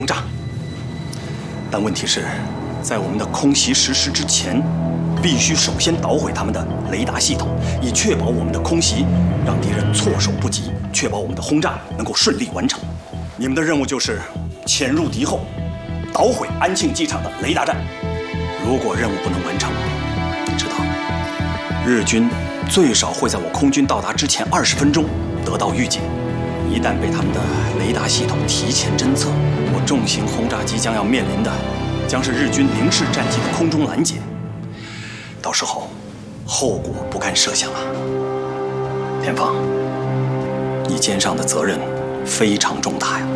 炸。但问题是，在我们的空袭实施之前，必须首先捣毁他们的雷达系统，以确保我们的空袭让敌人措手不及，确保我们的轰炸能够顺利完成。你们的任务就是潜入敌后，捣毁安庆机场的雷达站。如果任务不能完成，你知道，日军最少会在我空军到达之前20分钟得到预警。一旦被他们的雷达系统提前侦测，我重型轰炸机将要面临的将是日军零式战机的空中拦截。到时候，后果不堪设想啊！田芳，你肩上的责任非常重大呀。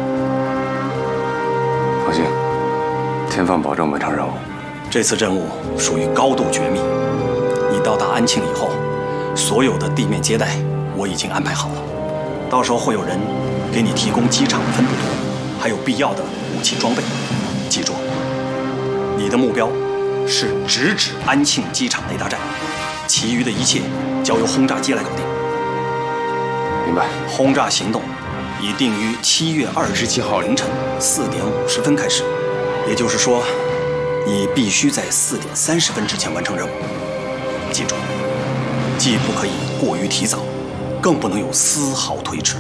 放心，田芳保证完成任务。 这次任务属于高度绝密，你到达安庆以后，所有的地面接待我已经安排好了。到时候会有人给你提供机场的分布图，还有必要的武器装备。记住，你的目标是直指安庆机场雷达站，其余的一切交由轰炸机来搞定。 明白。 轰炸行动已定于7月27号凌晨4点50分开始，也就是说，你必须在4点30分之前完成任务。记住，既不可以过于提早，更不能有丝毫推迟。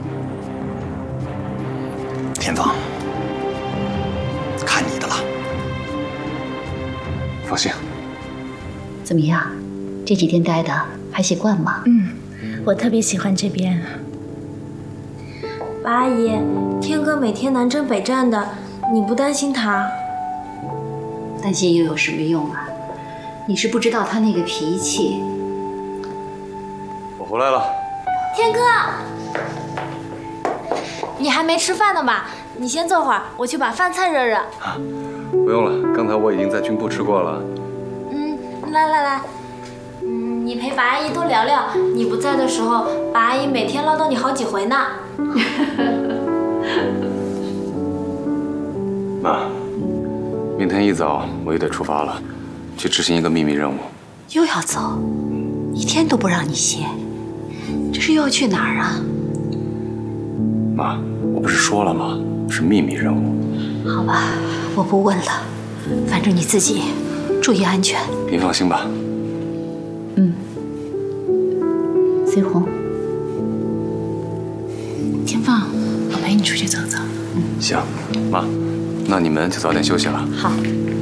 田芳，看你的了。 放心。 怎么样？这几天待的还习惯吗？ 我特别喜欢这边。 八阿姨，天哥每天南征北战的，你不担心他？ 担心又有什么用啊？你是不知道他那个脾气。 我回来了。 天哥，你还没吃饭呢吧？你先坐会儿，我去把饭菜热热。 不用了，刚才我已经在军部吃过了。 来，你陪白阿姨多聊聊。你不在的时候，白阿姨每天唠叨你好几回呢。 妈，明天一早我也得出发了，去执行一个秘密任务。 又要走，一天都不让你歇，这是又要去哪儿啊？ 妈，我不是说了吗？是秘密任务。 好吧，我不问了，反正你自己注意安全。 您放心吧。 随红， 田芳，我陪你出去走走。 行，妈，那你们就早点休息了。 好。